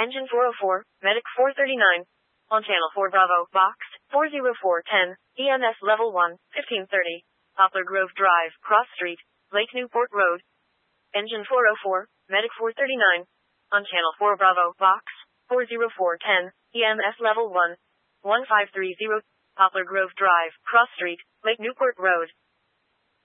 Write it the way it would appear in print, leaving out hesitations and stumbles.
Engine 404, Medic 439. On Channel 4 Bravo, Box 40410, EMS Level 1, 1530. Poplar Grove Drive, Cross Street, Lake Newport Road. Engine 404, Medic 439. On Channel 4 Bravo, Box 40410, EMS Level 1, 1530. Poplar Grove Drive, Cross Street, Lake Newport Road.